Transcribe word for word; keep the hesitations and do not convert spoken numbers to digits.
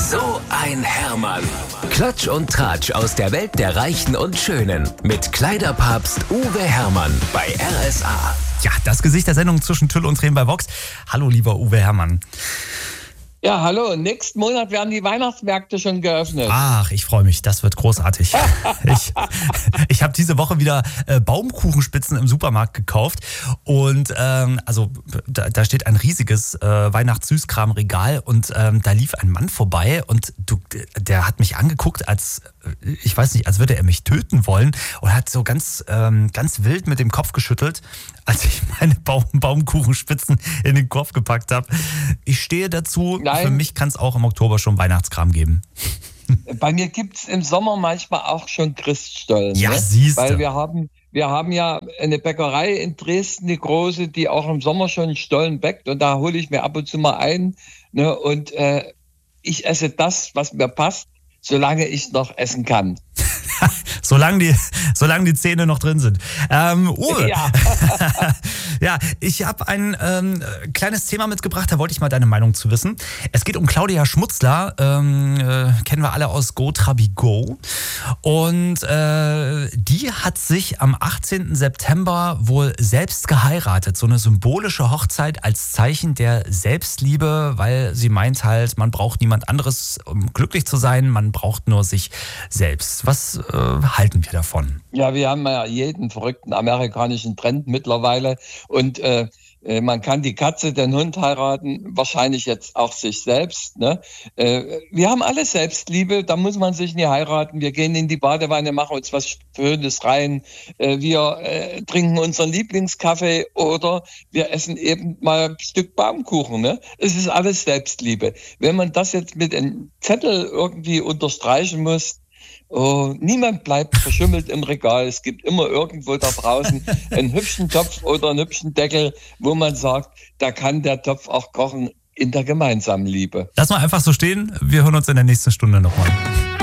So ein Herrmann. Klatsch und Tratsch aus der Welt der Reichen und Schönen. Mit Kleiderpapst Uwe Herrmann bei R S A. Ja, das Gesicht der Sendung zwischen Tüll und Tränen bei Vox. Hallo, lieber Uwe Herrmann. Ja, hallo. Nächsten Monat werden die Weihnachtsmärkte schon geöffnet. Ach, ich freue mich. Das wird großartig. ich ich habe diese Woche wieder äh, Baumkuchenspitzen im Supermarkt gekauft. Und ähm, also da, da steht ein riesiges äh, Weihnachtssüßkramregal. Und ähm, da lief ein Mann vorbei. Und du, der hat mich angeguckt, als, ich weiß nicht, als würde er mich töten wollen. Und hat so ganz, ähm, ganz wild mit dem Kopf geschüttelt, als ich meine Baum, Baumkuchenspitzen in den Kopf gepackt habe. Ich stehe dazu. Nein. Für mich kann es auch im Oktober schon Weihnachtskram geben. Bei mir gibt es im Sommer manchmal auch schon Christstollen. Ja, ne? siehst du. Weil wir haben, wir haben ja eine Bäckerei in Dresden, die große, die auch im Sommer schon Stollen bäckt. Und da hole ich mir ab und zu mal ein. Ne? Und äh, ich esse das, was mir passt, solange ich noch essen kann. solange, die, solange die Zähne noch drin sind. Ähm, Uwe, Ja. ja, ich habe ein ähm, kleines Thema mitgebracht, da wollte ich mal deine Meinung zu wissen. Es geht um Claudia Schmutzler, ähm, äh, kennen wir alle aus Go Trabi Go. Und äh, die hat sich am achtzehnten September wohl selbst geheiratet. So eine symbolische Hochzeit als Zeichen der Selbstliebe, weil sie meint halt, man braucht niemand anderes, um glücklich zu sein, man braucht nur sich selbst. Was äh, halten wir davon? Ja, wir haben ja jeden verrückten amerikanischen Trend mittlerweile und äh, man kann die Katze, den Hund heiraten, wahrscheinlich jetzt auch sich selbst. Ne? Äh, wir haben alle Selbstliebe, da muss man sich nie heiraten. Wir gehen in die Badewanne, machen uns was Schönes rein, äh, wir äh, trinken unseren Lieblingskaffee oder wir essen eben mal ein Stück Baumkuchen. Ne? Es ist alles Selbstliebe. Wenn man das jetzt mit einem Zettel irgendwie unterstreichen muss, oh, niemand bleibt verschimmelt im Regal. Es gibt immer irgendwo da draußen einen hübschen Topf oder einen hübschen Deckel, wo man sagt, da kann der Topf auch kochen in der gemeinsamen Liebe. Lass mal einfach so stehen. Wir hören uns in der nächsten Stunde nochmal.